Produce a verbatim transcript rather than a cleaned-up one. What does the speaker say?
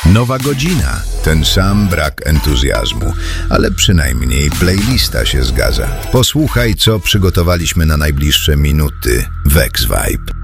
Nowa godzina, ten sam brak entuzjazmu, ale przynajmniej playlista się zgadza. Posłuchaj, co przygotowaliśmy na najbliższe minuty. Vex Vibe.